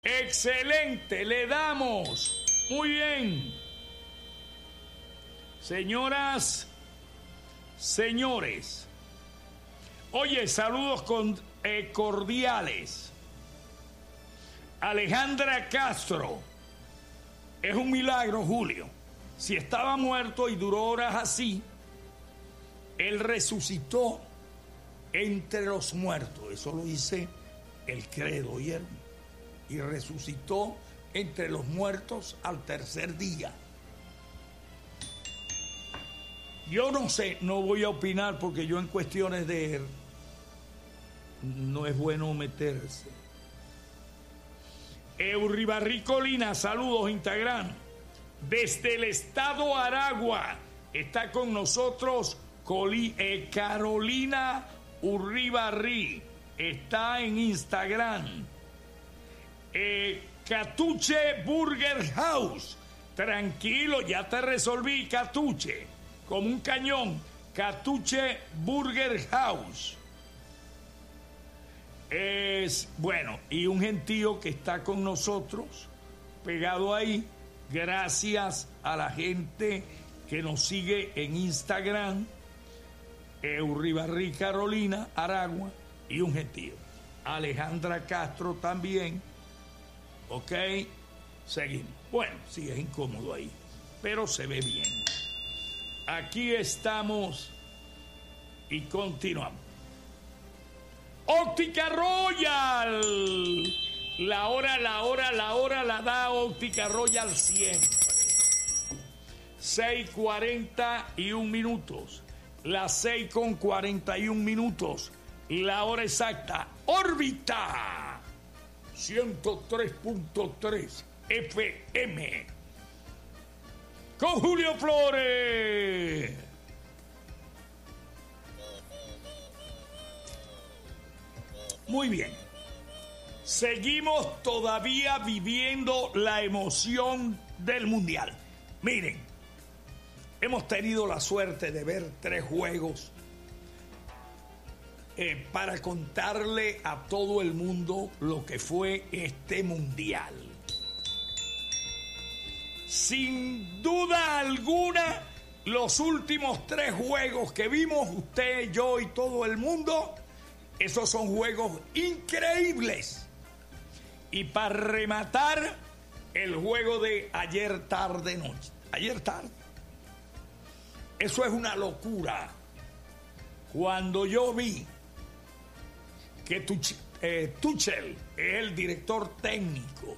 Excelente, le damos. Muy bien. Señoras, señores. Oye, saludos cordiales. Alejandra Castro. Es un milagro, Julio. Si estaba muerto y duró horas así, él resucitó entre los muertos. Eso lo dice el credo, ¿oyeron? Y resucitó entre los muertos al tercer día. Yo no sé, no voy a opinar porque yo en cuestiones de no es bueno meterse. Euribarri Colina, saludos Instagram. Desde el estado Aragua está con nosotros Carolina Urribarri. Está en Instagram. Catuche Burger House. Tranquilo, ya te resolví, Catuche. Como un cañón. Catuche Burger House. Es bueno, y un gentío que está con nosotros, pegado ahí, gracias a la gente que nos sigue en Instagram, Euribarri Carolina, Aragua, y un gentío. Alejandra Castro también, ok, seguimos. Bueno, sí, es incómodo ahí, pero se ve bien. Aquí estamos y continuamos. Óptica Royal. La hora la da Óptica Royal siempre. 6:41 minutos. Las 6:41 minutos. La hora exacta. Órbita 103.3 FM. Con Julio Flores. Muy bien. Seguimos todavía viviendo la emoción del Mundial. Miren, hemos tenido la suerte de ver 3 juegos para contarle a todo el mundo lo que fue este Mundial. Sin duda alguna, los últimos 3 juegos que vimos, usted, yo y todo el mundo, esos son juegos increíbles. Y para rematar, el juego de ayer tarde noche. Ayer tarde. Eso es una locura. Cuando yo vi que Tuchel es el director técnico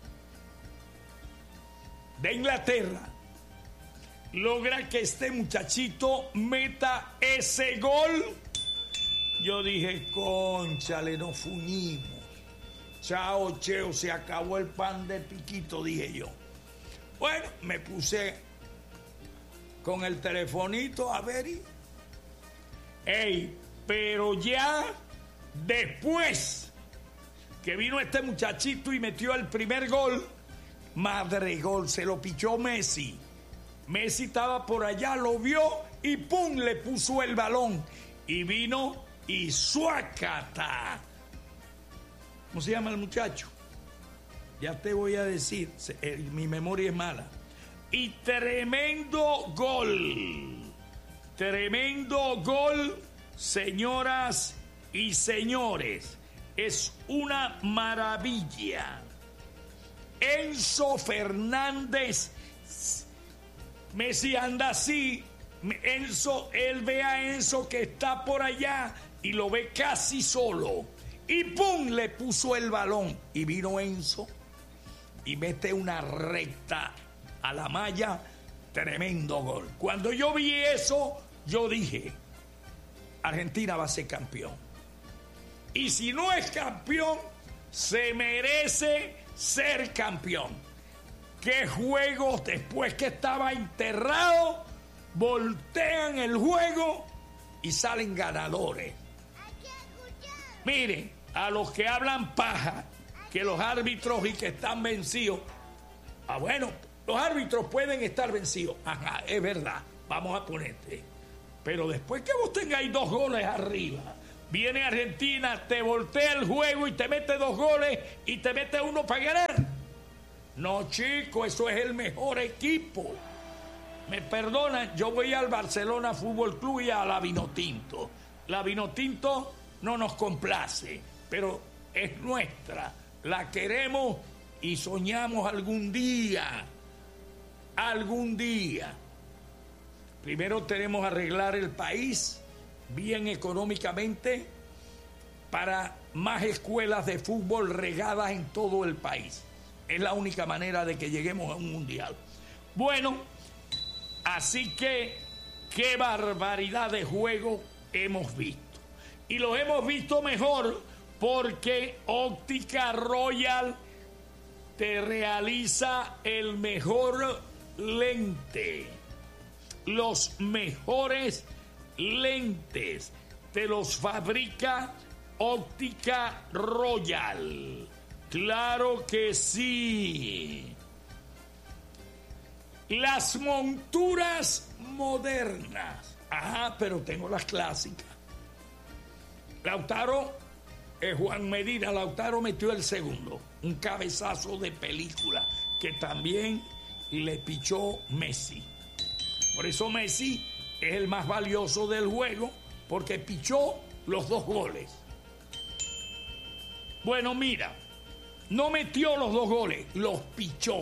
de Inglaterra, logra que este muchachito meta ese gol. Yo dije, cónchale, nos fuñimos. Chao, cheo, se acabó el pan de piquito, dije yo. Bueno, me puse con el telefonito a ver y... ¡Ey! Pero ya después que vino este muchachito y metió el primer gol, madre gol, se lo pichó Messi. Messi estaba por allá, lo vio y ¡pum! Le puso el balón. Y vino y ¡suácata! ¿Cómo se llama el muchacho? Ya te voy a decir, mi memoria es mala. Y tremendo gol. Tremendo gol, señoras y señores. Es una maravilla. Enzo Fernández. Messi anda así. Enzo, él ve a Enzo que está por allá y lo ve casi solo. Y ¡pum! Le puso el balón. Y vino Enzo y mete una recta a la malla. Tremendo gol. Cuando yo vi eso, yo dije, Argentina va a ser campeón. Y si no es campeón, se merece ser campeón. ¿Qué juegos después que estaba enterrado? Voltean el juego y salen ganadores. Miren, a los que hablan paja, que los árbitros y que están vencidos. Ah, bueno, los árbitros pueden estar vencidos. Ajá, es verdad, vamos a ponerte. Pero después que vos tengáis 2 goles arriba, Viene Argentina, te voltea el juego y te mete 2 goles y te mete 1 para ganar. No, chico, eso es el mejor equipo. Me perdonan, yo voy al Barcelona Fútbol Club y a la Vinotinto. La Vinotinto no nos complace, pero es nuestra. La queremos y soñamos algún día. Algún día. Primero tenemos que arreglar el país bien económicamente para más escuelas de fútbol regadas en todo el país. Es la única manera de que lleguemos a un mundial. Bueno, así que qué barbaridad de juego hemos visto. Y los hemos visto mejor porque Óptica Royal te realiza el mejor lente. Los mejores lentes te los fabrica Óptica Royal. Claro que sí. Las monturas modernas. Ajá, pero tengo las clásicas. Lautaro, Juan Medina, Lautaro metió el segundo. Un cabezazo de película que también le pichó Messi. Por eso Messi es el más valioso del juego, porque pichó los 2 goles. Bueno, mira, no metió los 2 goles, los pichó.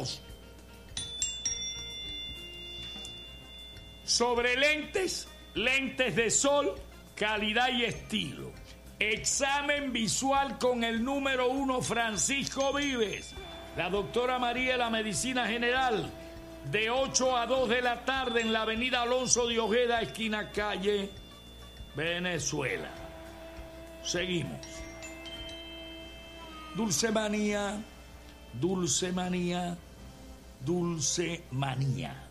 Sobre lentes, lentes de sol, calidad y estilo. Examen visual con el número 1 Francisco Vives. La doctora María de la Medicina General, de 8 a 2 de la tarde en la avenida Alonso de Ojeda, esquina calle Venezuela. Seguimos. Dulce manía, dulce manía, dulce manía.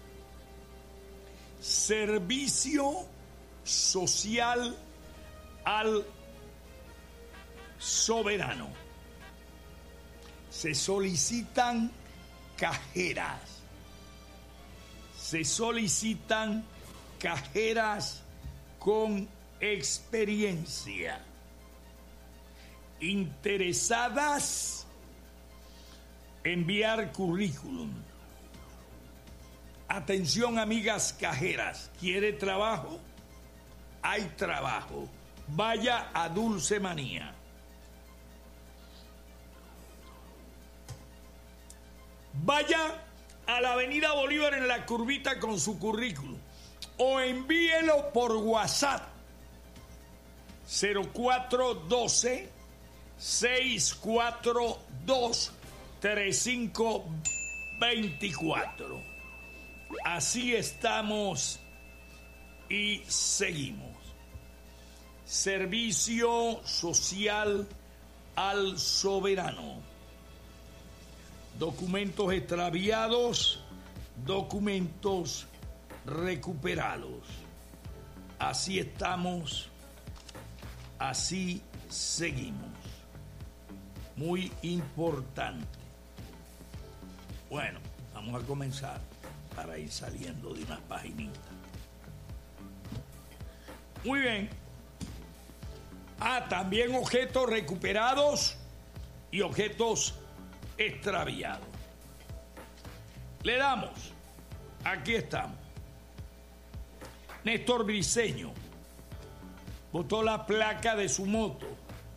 Servicio social al soberano. Se solicitan cajeras. Se solicitan cajeras con experiencia. Interesadas, enviar currículum. Atención, amigas cajeras. ¿Quiere trabajo? Hay trabajo. Vaya a Dulce Manía. Vaya a la avenida Bolívar en la curvita con su currículum o envíelo por WhatsApp 0412 642 3524. Así estamos y seguimos. Servicio social al soberano. Documentos extraviados, documentos recuperados. Así estamos, así seguimos. Muy importante. Bueno, vamos a comenzar para ir saliendo de unas paginitas. Muy bien. También objetos recuperados y objetos extraviados. Le damos. Aquí estamos. Néstor Briceño botó la placa de su moto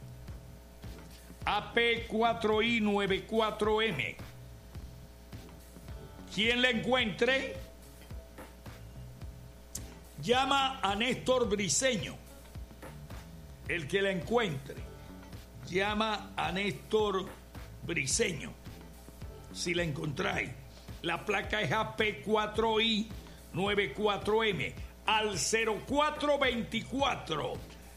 AP4I94M. Quien la encuentre, llama a Néstor Briceño. El que la encuentre, llama a Néstor Briceño. Si la encontráis, la placa es AP4I94M al 0424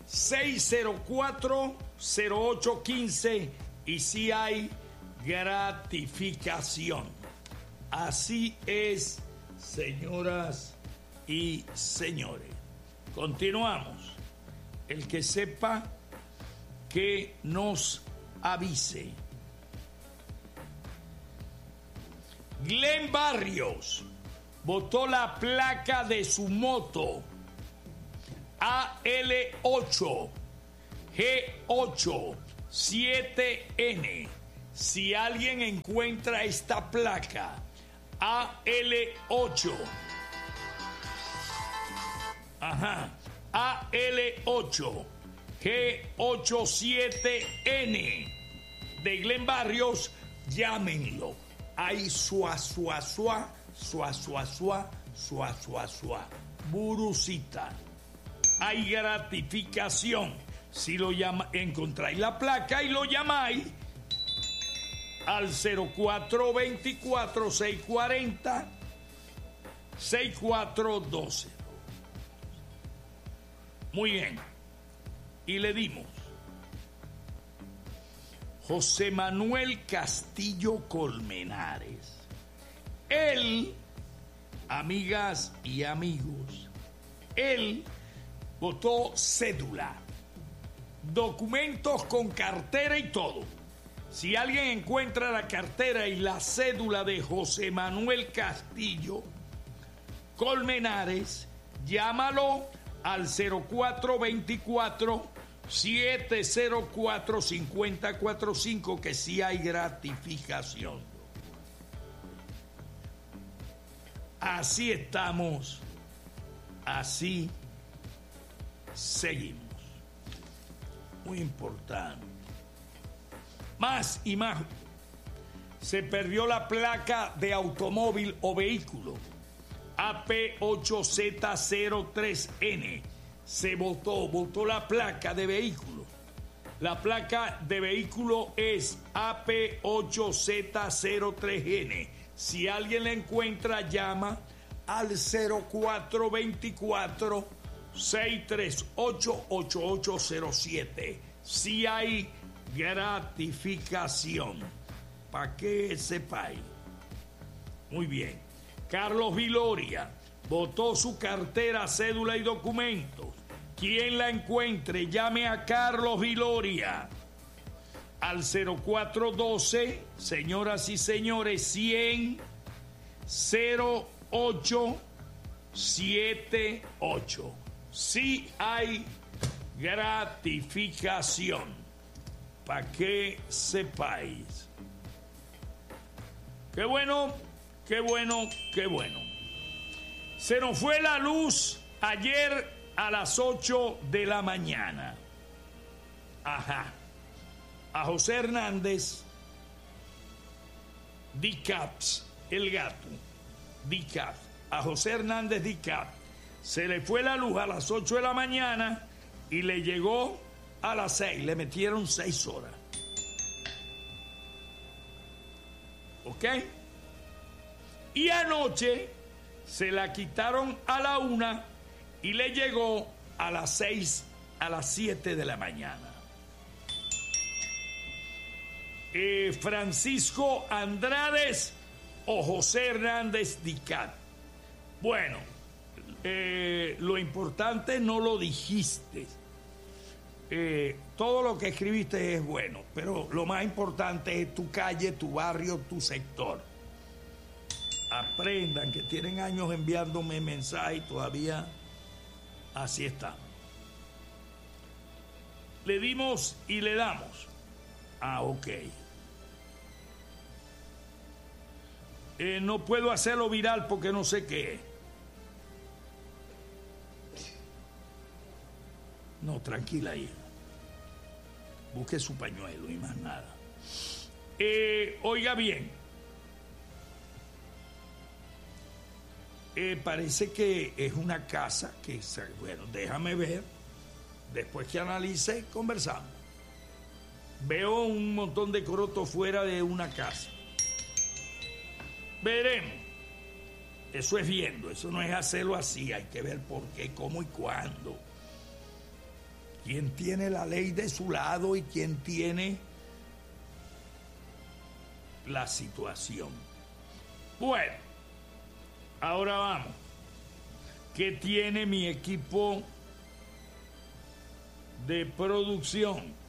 604 0815 y si hay gratificación. Así es, señoras y señores. Continuamos. El que sepa, que nos avise. Glenn Barrios botó la placa de su moto AL8 G87N. Si alguien encuentra esta placa, AL8. AL8 G87N de Glen Barrios, llámenlo. Hay suá, Burucita. Hay gratificación. Si lo encontráis la placa y lo llamáis al 0424-640-6412. Muy bien. Y le dimos José Manuel Castillo Colmenares. Él, amigas y amigos, él votó cédula, documentos con cartera y todo. Si alguien encuentra la cartera y la cédula de José Manuel Castillo Colmenares, llámalo al 0424-704-5045, que sí hay gratificación. Así estamos, así seguimos. Muy importante. Más y más. Se perdió la placa de automóvil o vehículo. AP8Z03N. Se votó la placa de vehículo. La placa de vehículo es AP8Z03N. Si alguien la encuentra, llama al 0424-638-8807. Si hay gratificación, para que sepáis. Muy bien. Carlos Viloria votó su cartera, cédula y documentos. Quien la encuentre, llame a Carlos Viloria al 0412, señoras y señores, 100 0878. Sí hay gratificación, para que sepáis. Qué bueno, qué bueno, qué bueno. Se nos fue la luz ayer a las 8 de la mañana. A José Hernández, DICAPS, el gato, DICAP. A José Hernández DICAP se le fue la luz a las 8 de la mañana y le llegó a las 6. Le metieron 6 horas. ¿Ok? Y anoche se la quitaron a la 1 y le llegó a las 6, a las 7 de la mañana. Francisco Andrades o José Hernández DICAP. Bueno, lo importante no lo dijiste. Todo lo que escribiste es bueno, pero lo más importante es tu calle, tu barrio, tu sector. Aprendan que tienen años enviándome mensajes y todavía así está. Le dimos y le damos. Ok. No puedo hacerlo viral porque no sé qué es. No, tranquila, hija. Busque su pañuelo y más nada. Oiga bien. Parece que es una casa que, bueno, déjame ver. Después que analice, conversamos. Veo un montón de corotos fuera de una casa. Veremos. Eso es viendo, eso no es hacerlo así. Hay que ver por qué, cómo y cuándo. Quién tiene la ley de su lado y quién tiene la situación. Bueno, ahora vamos. ¿Qué tiene mi equipo de producción?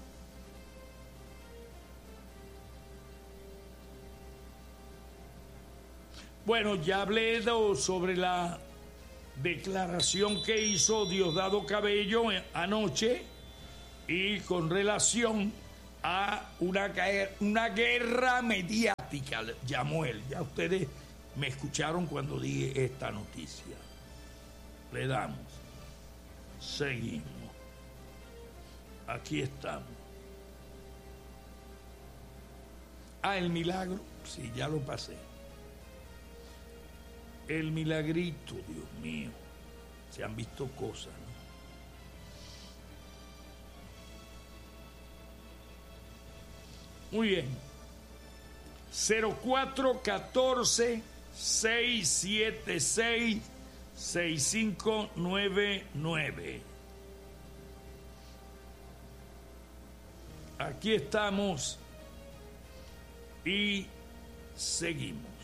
Bueno, ya hablé sobre la declaración que hizo Diosdado Cabello anoche y con relación a una guerra mediática, llamó él. Ya ustedes me escucharon cuando dije esta noticia. Le damos. Seguimos. Aquí estamos. El milagro. Sí, ya lo pasé. El milagrito, Dios mío. Se han visto cosas, ¿no? Muy bien. 0414 676 6599. Aquí estamos y seguimos.